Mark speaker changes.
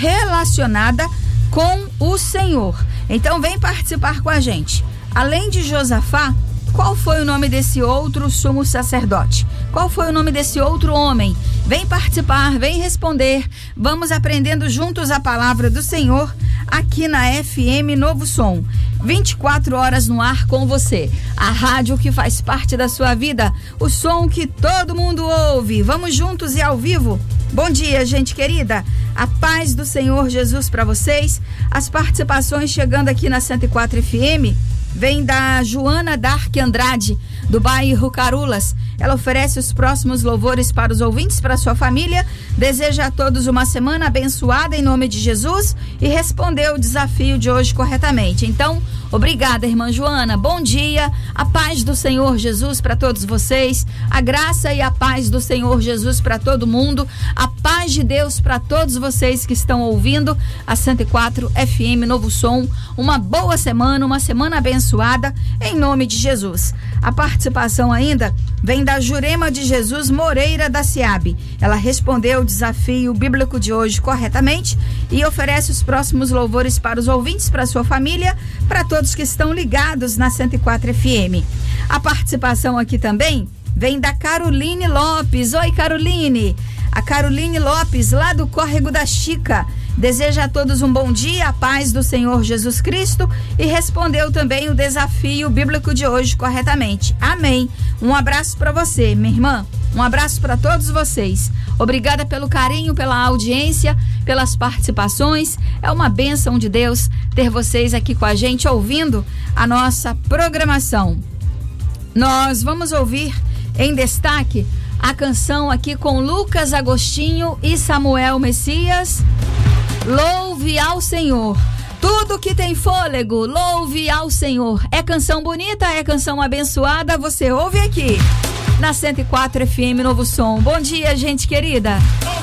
Speaker 1: relacionada com o Senhor. Então vem participar com a gente. Além de Josafá, qual foi o nome desse outro sumo sacerdote? Qual foi o nome desse outro homem? Vem participar, vem responder. Vamos aprendendo juntos a palavra do Senhor aqui na FM Novo Som. 24 horas no ar com você. A rádio que faz parte da sua vida. O som que todo mundo ouve. Vamos juntos e ao vivo. Bom dia, gente querida. A paz do Senhor Jesus para vocês. As participações chegando aqui na 104 FM. Vem da Joana Dark Andrade, do bairro Carulas. Ela oferece os próximos louvores para os ouvintes, para a sua família. Deseja a todos uma semana abençoada em nome de Jesus e respondeu o desafio de hoje corretamente. Então, obrigada, irmã Joana. Bom dia. A paz do Senhor Jesus para todos vocês. A graça e a paz do Senhor Jesus para todo mundo. A paz de Deus para todos vocês que estão ouvindo a 104 FM Novo Som. Uma boa semana, uma semana abençoada em nome de Jesus. A participação ainda vem da Jurema de Jesus Moreira da Ciabe. Ela respondeu o desafio bíblico de hoje corretamente e oferece os próximos louvores para os ouvintes, para a sua família, para todos que estão ligados na 104 FM. A participação aqui também vem da Caroline Lopes. Oi, Caroline. A Caroline Lopes, lá do Córrego da Chica, deseja a todos um bom dia, a paz do Senhor Jesus Cristo, e respondeu também o desafio bíblico de hoje corretamente. Amém. Um abraço para você, minha irmã. Um abraço para todos vocês. Obrigada pelo carinho, pela audiência, pelas participações. É uma bênção de Deus ter vocês aqui com a gente ouvindo a nossa programação. Nós vamos ouvir em destaque a canção aqui com Lucas Agostinho e Samuel Messias. Louve ao Senhor. Tudo que tem fôlego, louve ao Senhor. É canção bonita, é canção abençoada, você ouve aqui na 104 FM Novo Som. Bom dia, gente querida.